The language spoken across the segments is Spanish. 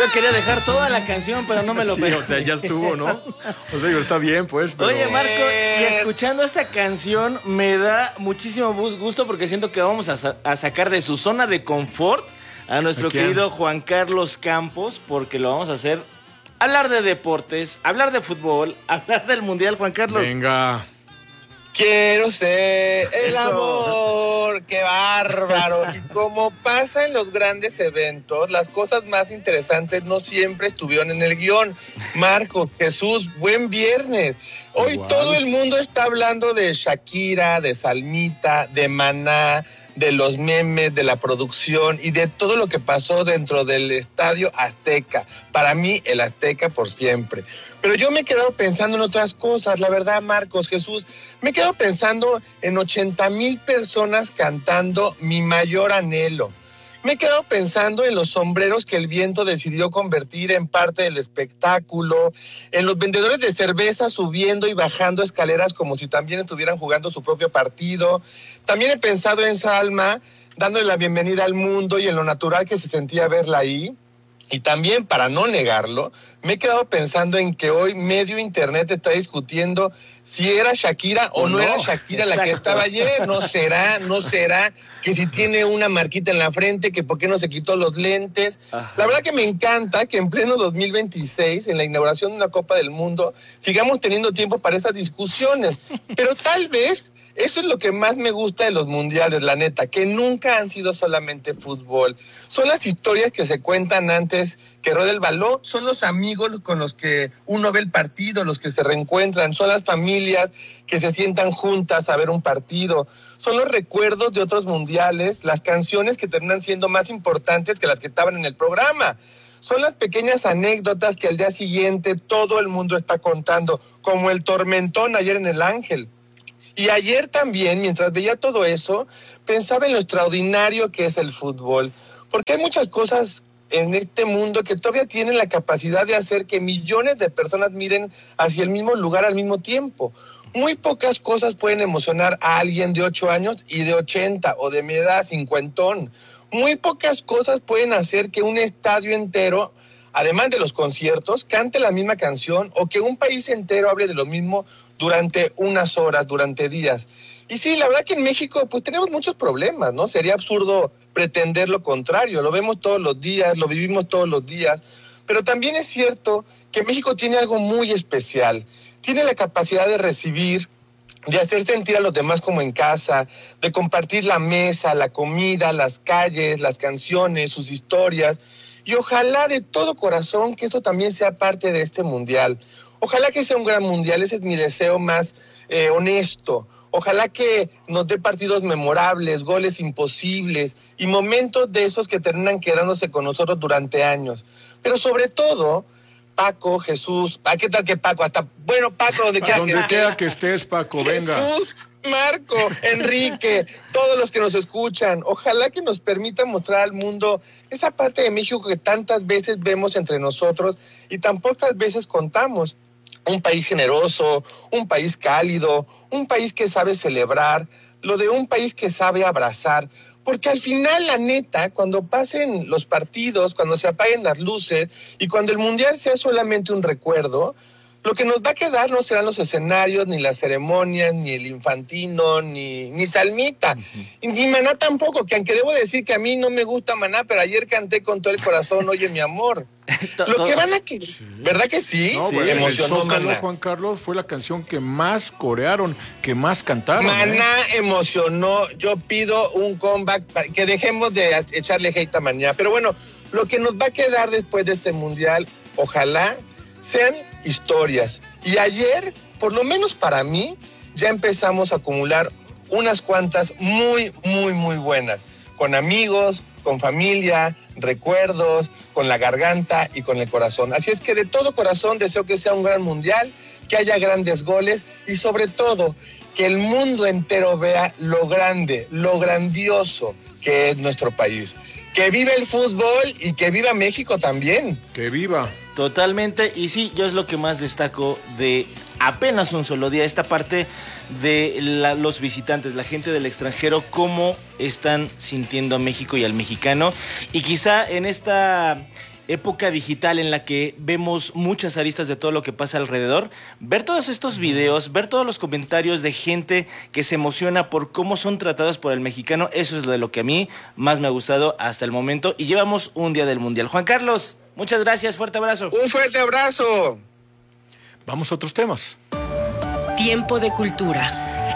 Yo quería dejar toda la canción, pero no me lo o sea, ya estuvo, ¿no? O sea, digo, está bien, pues, pero... Oye, Marco, y escuchando esta canción me da muchísimo gusto porque siento que vamos a sacar de su zona de confort a nuestro querido Juan Carlos Campos, porque lo vamos a hacer hablar de deportes, hablar de fútbol, hablar del Mundial, Juan Carlos. Venga. Quiero ser el amor, qué bárbaro. Y como pasa en los grandes eventos, las cosas más interesantes no siempre estuvieron en el guión. Marcos, Jesús, buen viernes. Hoy Igual. todo el mundo está hablando de Shakira, de Salmita, de Maná, de los memes, de la producción y de todo lo que pasó dentro del Estadio Azteca. Para mí, el Azteca por siempre. Pero yo me he quedado pensando en otras cosas, la verdad, Marcos, Jesús. Me he quedado pensando en 80,000 personas cantando Mi Mayor Anhelo. Me he quedado pensando en los sombreros que el viento decidió convertir en parte del espectáculo, en los vendedores de cerveza subiendo y bajando escaleras como si también estuvieran jugando su propio partido. También he pensado en Salma dándole la bienvenida al mundo y en lo natural que se sentía verla ahí. Y también, para no negarlo, me he quedado pensando en que hoy medio internet está discutiendo si era Shakira o no era Shakira la que estaba ayer. No será, que si tiene una marquita en la frente, que por qué no se quitó los lentes. Ajá. La verdad que me encanta que en pleno 2026, en la inauguración de una Copa del Mundo, sigamos teniendo tiempo para esas discusiones. Pero tal vez eso es lo que más me gusta de los mundiales, la neta, que nunca han sido solamente fútbol. Son las historias que se cuentan antes que rueda el balón, son los amigos con los que uno ve el partido, los que se reencuentran, son las familias que se sientan juntas a ver un partido, son los recuerdos de otros mundiales, las canciones que terminan siendo más importantes que las que estaban en el programa. Son las pequeñas anécdotas que al día siguiente todo el mundo está contando, como el tormentón ayer en el Ángel. Y ayer también, mientras veía todo eso, pensaba en lo extraordinario que es el fútbol, porque hay muchas cosas en este mundo que todavía tienen la capacidad de hacer que millones de personas miren hacia el mismo lugar al mismo tiempo. Muy pocas cosas pueden emocionar a alguien de 8 años y de 80 o de mi edad, 50. Muy pocas cosas pueden hacer que un estadio entero, además de los conciertos, cante la misma canción o que un país entero hable de lo mismo durante unas horas, durante días. Y sí, la verdad que en México pues tenemos muchos problemas, ¿no? Sería absurdo pretender lo contrario, lo vemos todos los días, lo vivimos todos los días, pero también es cierto que México tiene algo muy especial, tiene la capacidad de recibir, de hacer sentir a los demás como en casa, de compartir la mesa, la comida, las calles, las canciones, sus historias, y ojalá de todo corazón que eso también sea parte de este mundial. Ojalá que sea un gran mundial, ese es mi deseo más honesto. Ojalá que nos dé partidos memorables, goles imposibles y momentos de esos que terminan quedándose con nosotros durante años. Pero sobre todo, Paco, Jesús, ¿qué tal que Paco? Paco, donde quiera que estés, Paco, venga. Jesús, Marco, Enrique, todos los que nos escuchan, ojalá que nos permita mostrar al mundo esa parte de México que tantas veces vemos entre nosotros y tan pocas veces contamos. Un país generoso, un país cálido, un país que sabe celebrar, lo de un país que sabe abrazar, porque al final, la neta, cuando pasen los partidos, cuando se apaguen las luces y cuando el mundial sea solamente un recuerdo, lo que nos va a quedar no serán los escenarios, ni las ceremonias, ni el infantino, ni Salmita, ni Maná tampoco, que aunque debo decir que a mí no me gusta Maná, pero ayer canté con todo el corazón, Oye mi amor. Lo que van a que, sí. ¿Verdad que sí? No, sí, bueno, emocionó el Zócalo, Maná. Juan Carlos, fue la canción que más corearon, que más cantaron. Maná emocionó. Yo pido un comeback para que dejemos de echarle hate a Maná. Pero bueno, lo que nos va a quedar después de este mundial, ojalá sean historias. Y ayer, por lo menos para mí, ya empezamos a acumular unas cuantas muy, muy, muy buenas. Con amigos, con familia, recuerdos, con la garganta y con el corazón. Así es que de todo corazón deseo que sea un gran mundial, que haya grandes goles y sobre todo que el mundo entero vea lo grande, lo grandioso que es nuestro país. Que viva el fútbol y que viva México también. Que viva. Totalmente, y sí, yo es lo que más destaco de apenas un solo día, esta parte de los visitantes, la gente del extranjero, cómo están sintiendo a México y al mexicano, y quizá en esta época digital en la que vemos muchas aristas de todo lo que pasa alrededor, ver todos estos videos, ver todos los comentarios de gente que se emociona por cómo son tratados por el mexicano, eso es de lo que a mí más me ha gustado hasta el momento. Y llevamos un día del Mundial. Juan Carlos, muchas gracias, fuerte abrazo. Un fuerte abrazo. Vamos a otros temas. Tiempo de cultura.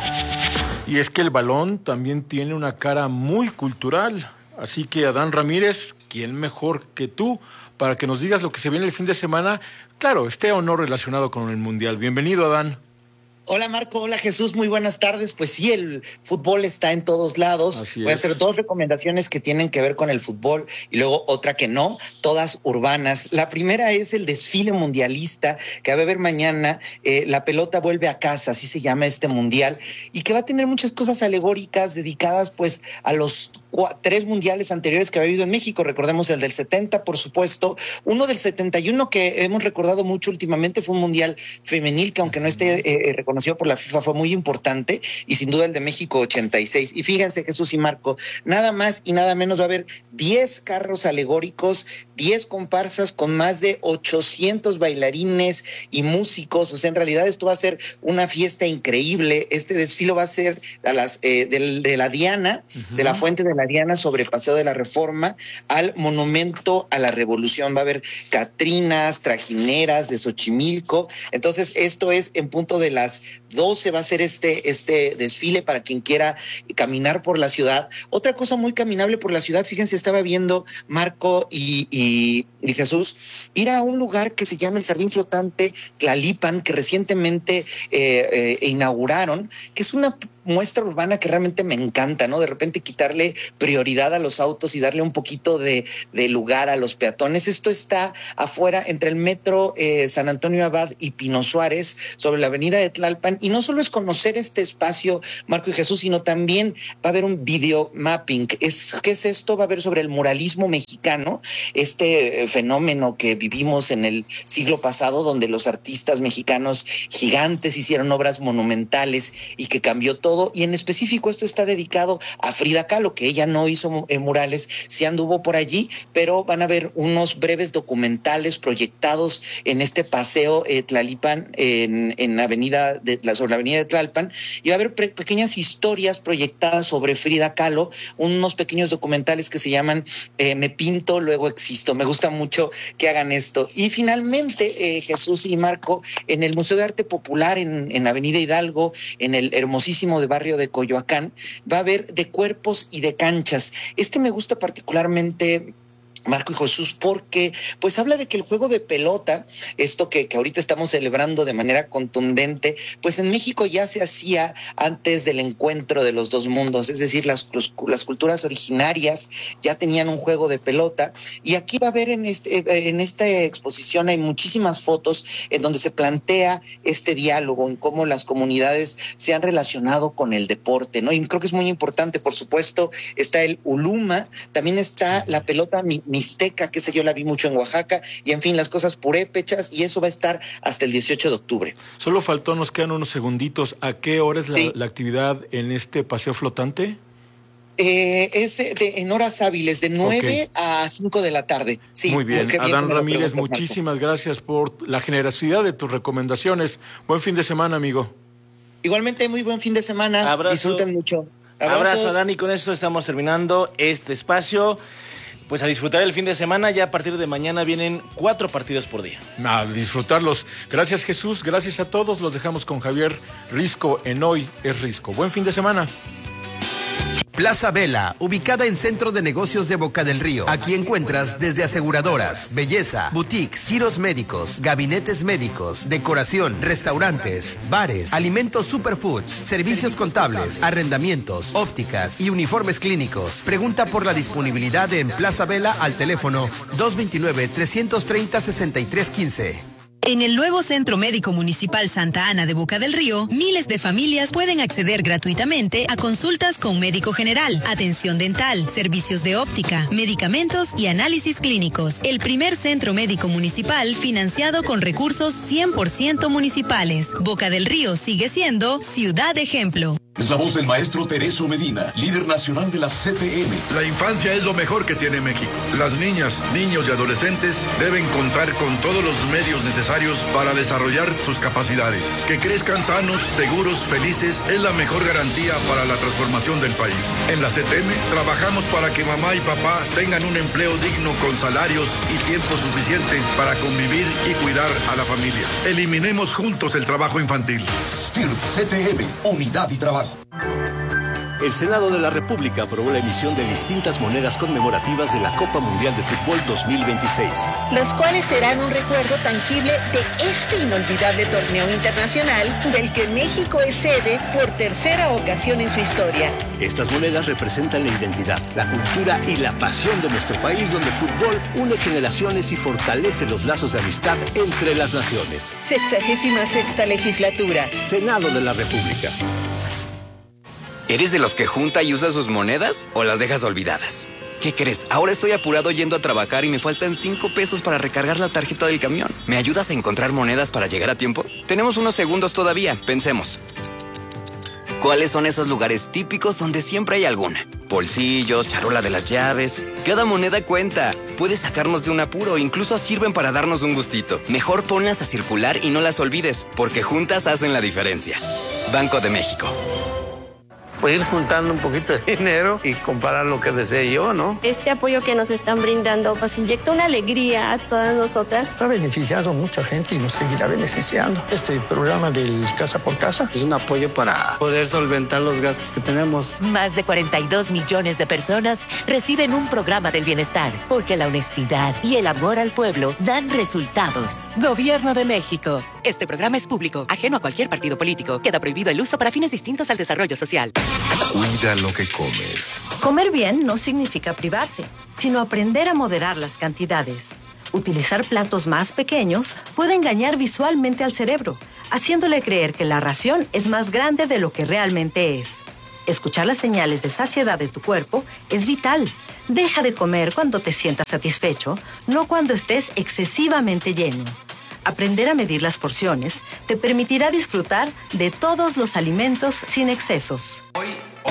Y es que el balón también tiene una cara muy cultural. Así que, Adán Ramírez, ¿quién mejor que tú para que nos digas lo que se viene el fin de semana? Claro, esté o no relacionado con el Mundial. Bienvenido, Adán. Hola Marco, hola Jesús, muy buenas tardes. Pues sí, el fútbol está en todos lados. Voy a hacer 2 recomendaciones que tienen que ver con el fútbol y luego otra que no, todas urbanas. La primera es el desfile mundialista que va a haber mañana. La pelota vuelve a casa, así se llama este mundial, y que va a tener muchas cosas alegóricas dedicadas pues a los 3 mundiales anteriores que había habido en México. Recordemos el del 70, por supuesto. Uno del 71 que hemos recordado mucho últimamente fue un mundial femenil que, aunque no esté reconocido por la FIFA, fue muy importante, y sin duda el de México 86. Y fíjense, Jesús y Marco, nada más y nada menos va a haber 10 carros alegóricos, 10 comparsas con más de 800 bailarines y músicos. O sea, en realidad esto va a ser una fiesta increíble. Este desfile va a ser a las de la Diana, de la Fuente de la Diana, sobre Paseo de la Reforma al Monumento a la Revolución. Va a haber catrinas, trajineras de Xochimilco. Entonces, esto es en punto de las 12 va a ser este desfile para quien quiera caminar por la ciudad. Otra cosa muy caminable por la ciudad, fíjense, estaba viendo Marco y Jesús, ir a un lugar que se llama el Jardín Flotante Tlalipan, que recientemente inauguraron, que es una muestra urbana que realmente me encanta, ¿no? De repente quitarle prioridad a los autos y darle un poquito de lugar a los peatones. Esto está afuera entre el metro San Antonio Abad y Pino Suárez, sobre la avenida de Tlalpan, y no solo es conocer este espacio, Marco y Jesús, sino también va a haber un video mapping. ¿Qué es esto? Va a haber sobre el muralismo mexicano, este fenómeno que vivimos en el siglo pasado, donde los artistas mexicanos gigantes hicieron obras monumentales y que cambió todo. Y en específico esto está dedicado a Frida Kahlo, que ella no hizo murales, sí anduvo por allí, pero van a haber unos breves documentales proyectados en este paseo Tlalipan, en avenida sobre la avenida de Tlalpan, y va a haber pequeñas historias proyectadas sobre Frida Kahlo, unos pequeños documentales que se llaman Me pinto, luego existo. Me gusta mucho que hagan esto. Y finalmente, Jesús y Marco, en el Museo de Arte Popular en Avenida Hidalgo, en el hermosísimo de barrio de Coyoacán, va a haber de cuerpos y de canchas. Me gusta particularmente, Marco y Jesús, porque pues habla de que el juego de pelota, esto que ahorita estamos celebrando de manera contundente, pues en México ya se hacía antes del encuentro de los dos mundos, es decir, las culturas originarias ya tenían un juego de pelota, y aquí va a haber en esta exposición hay muchísimas fotos en donde se plantea este diálogo en cómo las comunidades se han relacionado con el deporte, ¿no? Y creo que es muy importante. Por supuesto, está el uluma, también está la pelota mixteca, que yo la vi mucho en Oaxaca, y en fin, las cosas purépechas, y eso va a estar hasta el 18 de octubre. Solo faltó, nos quedan unos segunditos. ¿A qué hora es la actividad en este paseo flotante? En horas hábiles, de 9 a 5 de la tarde. Sí, muy bien. Adán Ramírez, muchísimas gracias por la generosidad de tus recomendaciones. Buen fin de semana, amigo. Igualmente, muy buen fin de semana. Abrazo. Disfruten mucho. Abrazo, Adán, y con esto estamos terminando este espacio. Pues a disfrutar el fin de semana. Ya a partir de mañana vienen 4 partidos por día. A disfrutarlos. Gracias, Jesús. Gracias a todos. Los dejamos con Javier Risco en Hoy es Risco. Buen fin de semana. Plaza Vela, ubicada en Centro de Negocios de Boca del Río. Aquí encuentras desde aseguradoras, belleza, boutiques, giros médicos, gabinetes médicos, decoración, restaurantes, bares, alimentos superfoods, servicios contables, arrendamientos, ópticas y uniformes clínicos. Pregunta por la disponibilidad en Plaza Vela al teléfono 229-330-6315. En el nuevo Centro Médico Municipal Santa Ana de Boca del Río, miles de familias pueden acceder gratuitamente a consultas con médico general, atención dental, servicios de óptica, medicamentos y análisis clínicos. El primer centro médico municipal financiado con recursos 100% municipales. Boca del Río sigue siendo ciudad ejemplo. Es la voz del maestro Tereso Medina, líder nacional de la CTM. La infancia es lo mejor que tiene México. Las niñas, niños y adolescentes deben contar con todos los medios necesarios para desarrollar sus capacidades. Que crezcan sanos, seguros, felices es la mejor garantía para la transformación del país. En la CTM trabajamos para que mamá y papá tengan un empleo digno con salarios y tiempo suficiente para convivir y cuidar a la familia. Eliminemos juntos el trabajo infantil. STIRT CTM, Unidad y Trabajo. El Senado de la República aprobó la emisión de distintas monedas conmemorativas de la Copa Mundial de Fútbol 2026. Las cuales serán un recuerdo tangible de este inolvidable torneo internacional del que México es sede por tercera ocasión en su historia. Estas monedas representan la identidad, la cultura y la pasión de nuestro país, donde el fútbol une generaciones y fortalece los lazos de amistad entre las naciones. 66ª legislatura. Senado de la República. ¿Eres de los que junta y usa sus monedas o las dejas olvidadas? ¿Qué crees? Ahora estoy apurado yendo a trabajar y me faltan 5 pesos para recargar la tarjeta del camión. ¿Me ayudas a encontrar monedas para llegar a tiempo? Tenemos unos segundos todavía, pensemos. ¿Cuáles son esos lugares típicos donde siempre hay alguna? Bolsillos, charola de las llaves. Cada moneda cuenta. Puedes sacarnos de un apuro, incluso sirven para darnos un gustito. Mejor ponlas a circular y no las olvides, porque juntas hacen la diferencia. Banco de México. Pues ir juntando un poquito de dinero y comprar lo que desee yo, ¿no? Este apoyo que nos están brindando nos inyecta una alegría a todas nosotras. Ha beneficiado a mucha gente y nos seguirá beneficiando. Este programa del Casa por Casa es un apoyo para poder solventar los gastos que tenemos. Más de 42 millones de personas reciben un programa del bienestar, porque la honestidad y el amor al pueblo dan resultados. Gobierno de México. Este programa es público, ajeno a cualquier partido político. Queda prohibido el uso para fines distintos al desarrollo social. Cuida lo que comes. Comer bien no significa privarse, sino aprender a moderar las cantidades. Utilizar platos más pequeños puede engañar visualmente al cerebro, haciéndole creer que la ración es más grande de lo que realmente es. Escuchar las señales de saciedad de tu cuerpo es vital. Deja de comer cuando te sientas satisfecho, no cuando estés excesivamente lleno. Aprender a medir las porciones te permitirá disfrutar de todos los alimentos sin excesos.